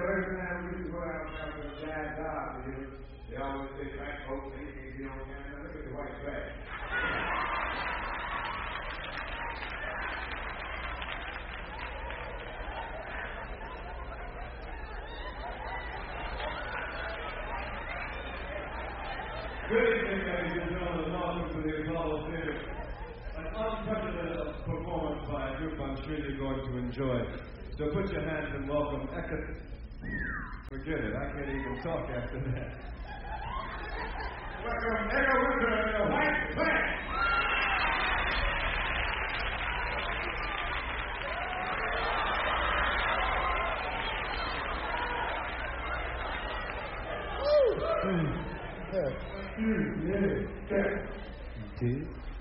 every time we go out to the jazz job, they always say black folks, they can't be on camera. Look at the white trash. Good evening, ladies and gentlemen. Welcome to the Apollo Theater. An unprecedented performance by a group I'm sure you're going to enjoy. So put your hands and welcome Eckert. Forget it, I can't even talk after that. Welcome Eckert Winter and the White Trash. Yeah.